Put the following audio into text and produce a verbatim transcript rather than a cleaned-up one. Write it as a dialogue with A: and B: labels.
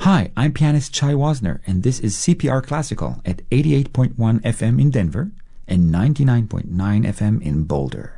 A: Hi, I'm pianist Chai Wasner, and this is C P R Classical at eighty-eight point one F M in Denver and ninety-nine point nine F M in Boulder.